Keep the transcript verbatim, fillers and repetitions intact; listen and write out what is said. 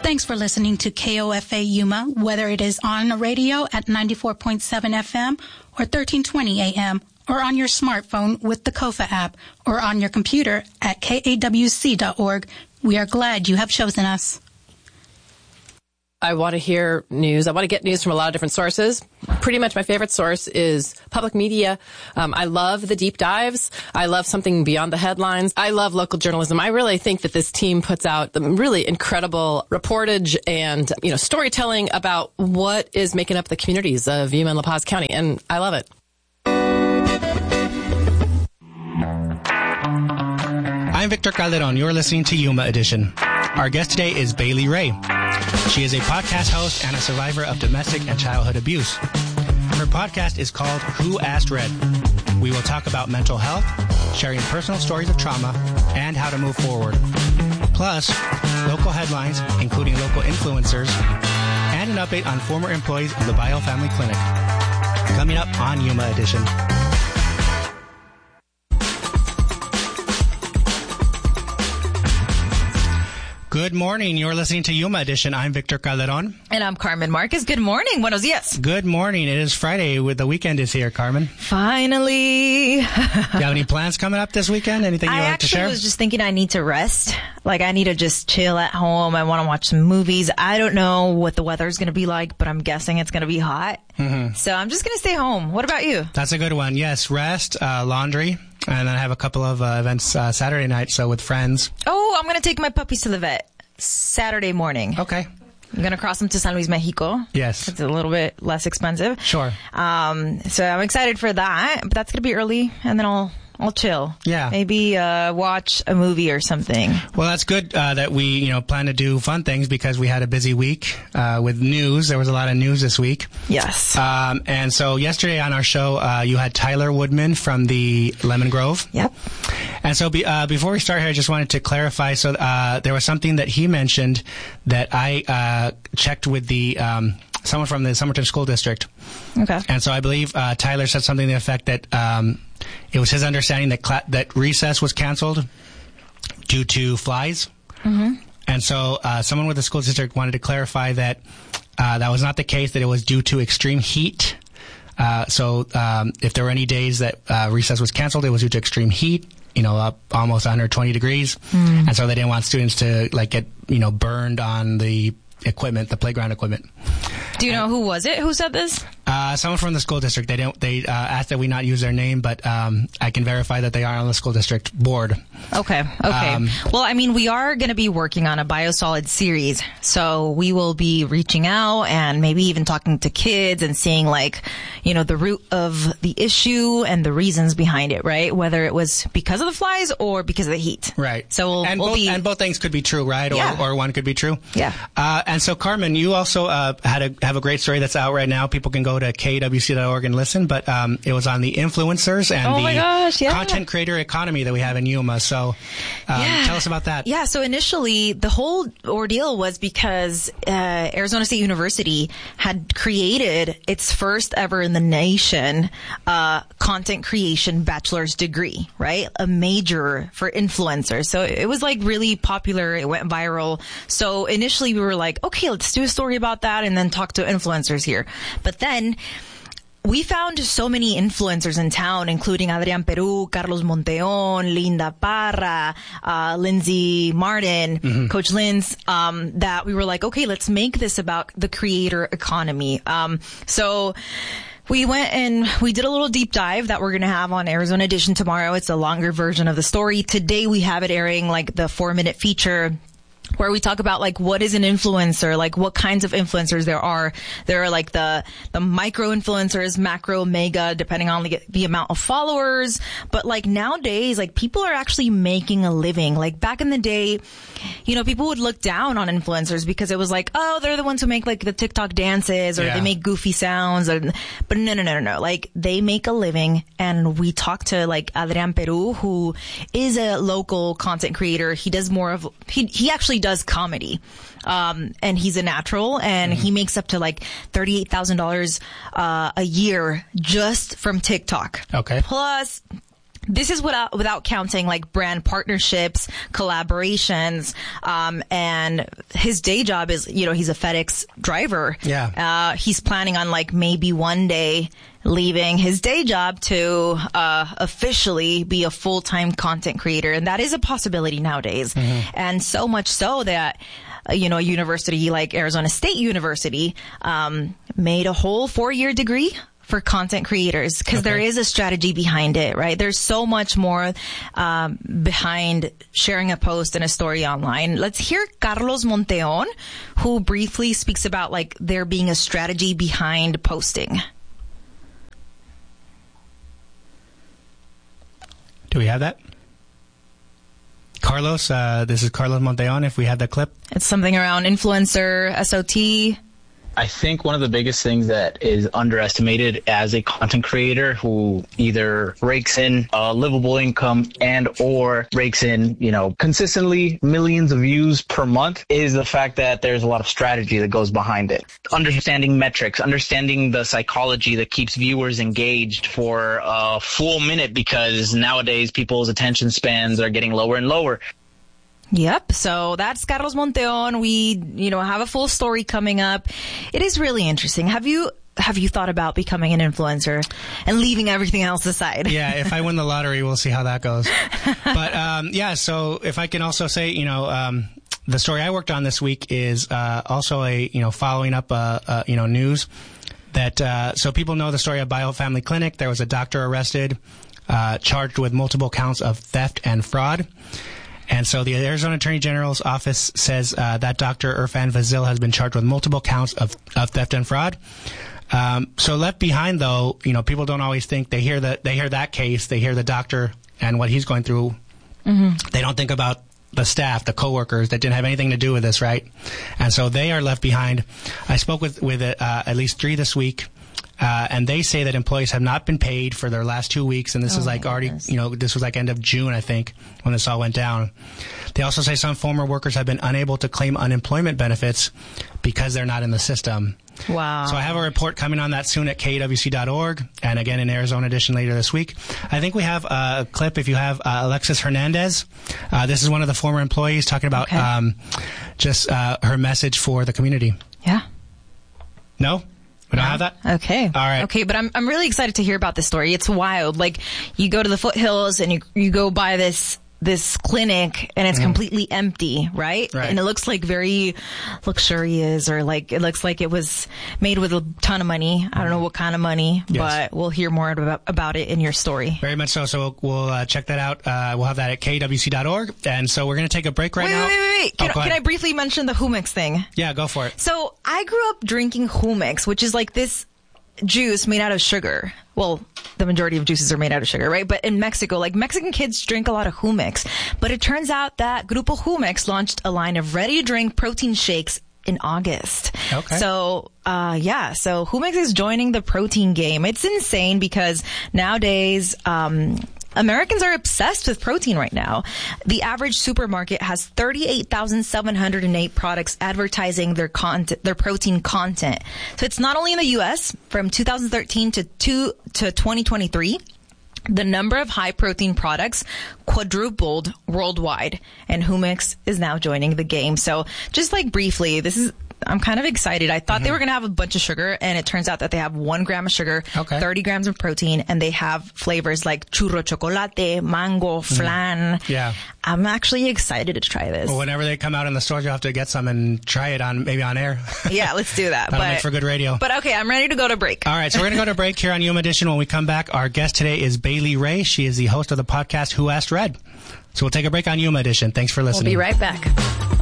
Thanks for listening to K O F A Yuma, whether it is on the radio at ninety-four point seven F M or thirteen twenty A M, or on your smartphone with the Kofa app, or on your computer at K A W C dot org. We are glad you have chosen us. I want to hear news. I want to get news from a lot of different sources. Pretty much my favorite source is public media. Um, I love the deep dives. I love something beyond the headlines. I love local journalism. I really think that this team puts out really incredible reportage and, you know, storytelling about what is making up the communities of Yuma and La Paz County, and I love it. I'm Victor Calderon. You're listening to Yuma Edition. Our guest today is Bailey Ray. She is a podcast host and a survivor of domestic and childhood abuse. Her podcast is called Who Asked Red? We will talk about mental health, sharing personal stories of trauma, and how to move forward. Plus, local headlines, including local influencers, and an update on former employees of the Bio Family Clinic. Coming up on Yuma Edition. Good morning. You're listening to Yuma Edition. I'm Victor Calderon. And I'm Carmen Marquez. Good morning. Buenos dias. Good morning. It is Friday. With the weekend is here, Carmen. Finally. Do you have any plans coming up this weekend? Anything you'd I like to share? I actually was just thinking I need to rest. Like, I need to just chill at home. I want to watch some movies. I don't know what the weather's going to be like, but I'm guessing it's going to be hot. Mm-hmm. So I'm just going to stay home. What about you? That's a good one. Yes, rest, uh, laundry. And then I have a couple of uh, events uh, Saturday night, so with friends. Oh, I'm going to take my puppies to the vet Saturday morning. Okay. I'm going to cross them to San Luis, Mexico. Yes. It's a little bit less expensive. Sure. Um, so I'm excited for that, but that's going to be early, and then I'll I'll chill. Yeah. Maybe uh, watch a movie or something. Well, that's good uh, that we, you know, plan to do fun things because we had a busy week uh, with news. There was a lot of news this week. Yes. Um, and so yesterday on our show, uh, you had Tyler Woodman from the Lemon Grove. Yep. And so be, uh, before we start here, I just wanted to clarify. So uh, there was something that he mentioned that I uh, checked with the um, someone from the Somerton School District. Okay. And so I believe uh, Tyler said something to the effect that um, it was his understanding that cla- that recess was canceled due to flies. Mm-hmm. And so uh, someone with the school district wanted to clarify that uh, that was not the case, that it was due to extreme heat. Uh, so um, if there were any days that uh, recess was canceled, it was due to extreme heat, you know, up almost one hundred twenty degrees. Mm. And so they didn't want students to, like, get, you know, burned on the equipment, the playground equipment. Do you know who was it who said this? Uh, someone from the school district. They don't. They uh, asked that we not use their name, but um, I can verify that they are on the school district board. Okay. Okay. Um, well, I mean, we are going to be working on a biosolid series, so we will be reaching out and maybe even talking to kids and seeing, like, you know, the root of the issue and the reasons behind it, right? Whether it was because of the flies or because of the heat. Right. So we'll, and we'll both, be and both things could be true, right? Yeah. Or, or one could be true. Yeah. Uh, and so, Carmen, you also uh, had a have a great story that's out right now. People can go to K W C dot org and listen, but um, it was on the influencers and oh the my gosh, yeah. content creator economy that we have in Yuma. So um, yeah. tell us about that. Yeah, so initially the whole ordeal was because uh, Arizona State University had created its first ever in the nation uh, content creation bachelor's degree, right? A major for influencers. So it was like really popular. It went viral. So initially we were like, okay, let's do a story about that and then talk to influencers here. But then we found so many influencers in town, including Adrian Peru, Carlos Monteon, Linda Parra, uh, Lindsay Martin, mm-hmm. Coach Linz, um, that we were like, okay, let's make this about the creator economy. Um, so we went and we did a little deep dive that we're going to have on Arizona Edition tomorrow. It's a longer version of the story. Today we have it airing like the four minute feature where we talk about like what is an influencer, like what kinds of influencers there are. There are like the the micro influencers, macro, mega, depending on the, the amount of followers. But like nowadays, like people are actually making a living. Like back in the day, you know, people would look down on influencers because it was like, oh, they're the ones who make like the TikTok dances or yeah. they make goofy sounds. Or, but no, no, no, no, no. Like they make a living. And we talked to like Adrian Peru, who is a local content creator. He does more of, he, he actually does comedy. Um, and he's a natural and mm-hmm. he makes up to like thirty-eight thousand dollars, uh, a year just from TikTok. Okay. Plus This is without without counting like brand partnerships, collaborations, um, and his day job is, you know, he's a FedEx driver. Yeah. Uh, he's planning on like maybe one day leaving his day job to uh, officially be a full-time content creator, and that is a possibility nowadays. Mm-hmm. And so much so that, uh, you know, a university like Arizona State University um, made a whole four-year degree for content creators, because okay. there is a strategy behind it, right? There's so much more um, behind sharing a post and a story online. Let's hear Carlos Monteon, who briefly speaks about like there being a strategy behind posting. Do we have that? Carlos, uh, this is Carlos Monteon, if we have that clip. It's something around influencer, S O T. I think one of the biggest things that is underestimated as a content creator who either rakes in a livable income and or rakes in, you know, consistently millions of views per month is the fact that there's a lot of strategy that goes behind it. Understanding metrics, understanding the psychology that keeps viewers engaged for a full minute, because nowadays people's attention spans are getting lower and lower. Yep. So that's Carlos Monteon. We, you know, have a full story coming up. It is really interesting. Have you, have you thought about becoming an influencer and leaving everything else aside? Yeah. If I win the lottery, we'll see how that goes. But, um, yeah, so if I can also say, you know, um, the story I worked on this week is, uh, also a, you know, following up, uh, uh you know, news that, uh, so people know the story of Bio Family Clinic. There was a doctor arrested, uh, charged with multiple counts of theft and fraud. And so the Arizona Attorney General's office says uh, that Doctor Irfan Fazil has been charged with multiple counts of, of theft and fraud. Um, so left behind, though, you know, people don't always think they hear that they hear that case, they hear the doctor and what he's going through. Mm-hmm. They don't think about the staff, the coworkers that didn't have anything to do with this, right? And so they are left behind. I spoke with with uh, at least three this week. Uh, and they say that employees have not been paid for their last two weeks, and this oh is like already, goodness. you know, this was like end of June, I think, when this all went down. They also say some former workers have been unable to claim unemployment benefits because they're not in the system. Wow. So I have a report coming on that soon at K W C dot org, and again in Arizona Edition later this week. I think we have a clip, if you have uh, Alexis Hernandez. Uh, this is one of the former employees talking about okay. um, just uh, her message for the community. Yeah. No? We don't have that? Okay. All right. Okay, but I'm I'm really excited to hear about this story. It's wild. Like, you go to the foothills and you you go by this this clinic and it's mm. completely empty, right? Right? And it looks like very luxurious, or like it looks like it was made with a ton of money. I don't know what kind of money, yes. but we'll hear more about, about it in your story. Very much so. So we'll, we'll uh, check that out. Uh, we'll have that at K W C dot org. And so we're going to take a break right wait, now. Wait, wait, wait. Can, oh, can I briefly mention the Humix thing? Yeah, go for it. So I grew up drinking Humix, which is like this juice made out of sugar. Well, the majority of juices are made out of sugar, right? But in Mexico, like, Mexican kids drink a lot of Humix. But it turns out that Grupo Humix launched a line of ready-to-drink protein shakes in August. Okay. So, uh, yeah. So Humix is joining the protein game. It's insane because nowadays, um, Americans are obsessed with protein right now. The average supermarket has thirty-eight thousand seven hundred eight products advertising their content, their protein content. So it's not only in the U S from two thousand thirteen to two to twenty twenty-three. The number of high protein products quadrupled worldwide, and Humix is now joining the game. So just like briefly, this is, I'm kind of excited. I thought mm-hmm. they were going to have a bunch of sugar, and it turns out that they have one gram of sugar, okay. thirty grams of protein, and they have flavors like churro chocolate, mango, flan. Mm-hmm. Yeah. I'm actually excited to try this. Well, whenever they come out in the stores, you'll have to get some and try it on, maybe on air. Yeah, let's do that. That'll but, make for good radio. But okay, I'm ready to go to break. All right, so we're going to go to break here on Yuma Edition. When we come back, our guest today is Bailey Ray. She is the host of the podcast Who Asked Red. So we'll take a break on Yuma Edition. Thanks for listening. We'll be right back.